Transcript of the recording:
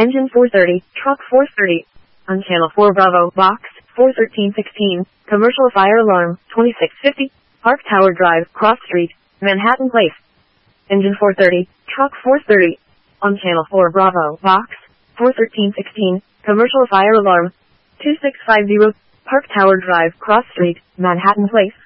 Engine 430, Truck 430. On Channel 4 Bravo, Box 41316, Commercial Fire Alarm 2650, Park Tower Drive, Cross Street, Manhattan Place. Engine 430, Truck 430. On Channel 4 Bravo, Box 41316, Commercial Fire Alarm 2650, Park Tower Drive, Cross Street, Manhattan Place.